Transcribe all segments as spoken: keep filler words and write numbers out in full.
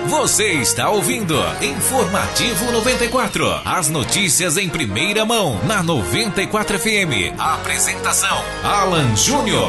Você está ouvindo Informativo noventa e quatro. As notícias em primeira mão na noventa e quatro F M. A apresentação: Alan Júnior.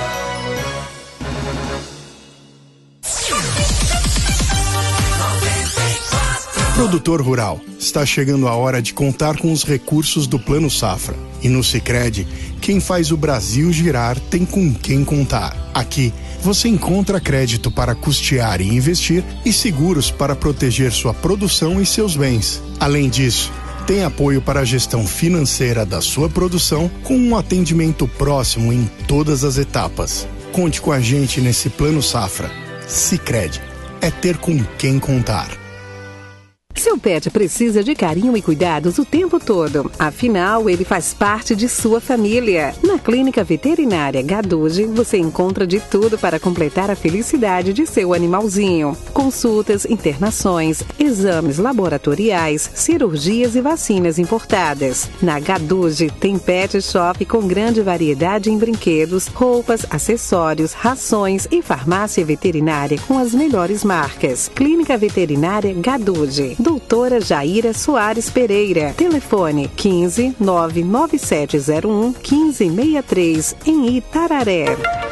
Produtor rural, está chegando a hora de contar com os recursos do Plano Safra. E no Sicredi, quem faz o Brasil girar tem com quem contar. Aqui, você encontra crédito para custear e investir e seguros para proteger sua produção e seus bens. Além disso, tem apoio para a gestão financeira da sua produção com um atendimento próximo em todas as etapas. Conte com a gente nesse Plano Safra. Sicredi, é ter com quem contar. Seu pet precisa de carinho e cuidados o tempo todo. Afinal, ele faz parte de sua família. Na Clínica Veterinária Gaduge, você encontra de tudo para completar a felicidade de seu animalzinho. Consultas, internações, exames laboratoriais, cirurgias e vacinas importadas. Na Gaduge, tem pet shop com grande variedade em brinquedos, roupas, acessórios, rações e farmácia veterinária com as melhores marcas. Clínica Veterinária Gaduge. Doutora Jaira Soares Pereira. Telefone quinze, nove nove sete zero um, quinze sessenta e três, em Itararé.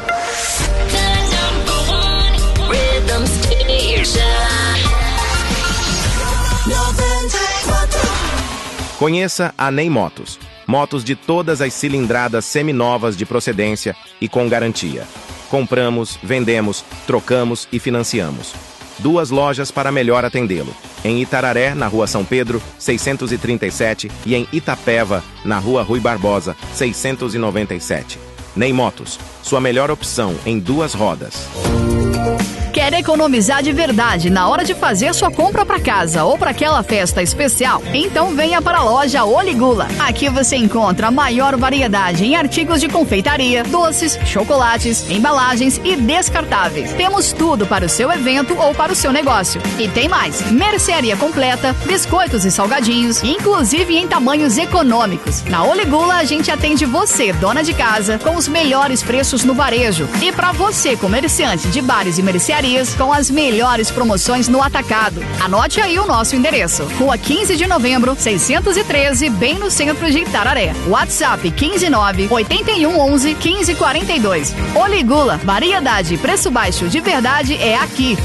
Conheça a Ney Motos. Motos de todas as cilindradas seminovas de procedência e com garantia. Compramos, vendemos, trocamos e financiamos. Duas lojas para melhor atendê-lo. Em Itararé, na Rua São Pedro, seiscentos e trinta e sete, e em Itapeva, na Rua Rui Barbosa, seiscentos e noventa e sete. Ney Motos, sua melhor opção em duas rodas. Quer economizar de verdade na hora de fazer sua compra para casa ou para aquela festa especial? Então venha para a loja Oligula. Aqui você encontra a maior variedade em artigos de confeitaria, doces, chocolates, embalagens e descartáveis. Temos tudo para o seu evento ou para o seu negócio. E tem mais: mercearia completa, biscoitos e salgadinhos, inclusive em tamanhos econômicos. Na Oligula a gente atende você, dona de casa, com os melhores preços no varejo. E para você, comerciante de bares e mercearias, com as melhores promoções no atacado. Anote aí o nosso endereço: Rua quinze de Novembro, seiscentos e treze, bem no centro de Itararé. WhatsApp quinze nove, oito um, onze, quinze quarenta e dois. Oligula, variedade e preço baixo de verdade é aqui.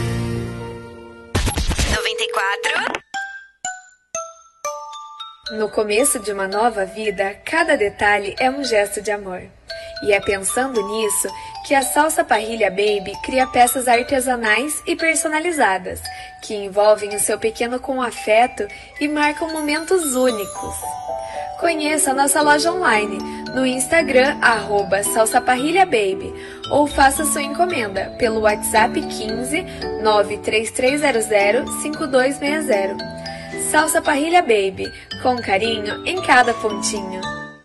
noventa e quatro. No começo de uma nova vida, cada detalhe é um gesto de amor. E é pensando nisso que a Salsa Parrilha Baby cria peças artesanais e personalizadas, que envolvem o seu pequeno com afeto e marcam momentos únicos. Conheça a nossa loja online no Instagram, arroba Salsa Parrilha Baby, ou faça sua encomenda pelo WhatsApp quinze, nove três três zero zero, cinco dois seis zero. Salsa Parrilha Baby, com carinho em cada pontinho.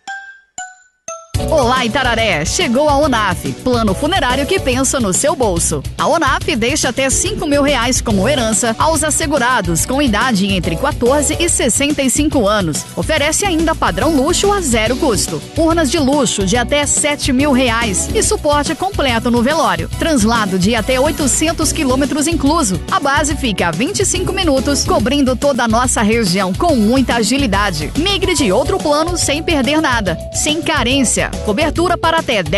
Olá, Itararé! Chegou a ONAF, plano funerário que pensa no seu bolso. A ONAF deixa até cinco mil reais como herança aos assegurados com idade entre quatorze e sessenta e cinco anos. Oferece ainda padrão luxo a zero custo. Urnas de luxo de até sete mil reais e suporte completo no velório. Translado de até oitocentos quilômetros incluso. A base fica a vinte e cinco minutos, cobrindo toda a nossa região com muita agilidade. Migre de outro plano sem perder nada, sem carência. Cobertura para até dez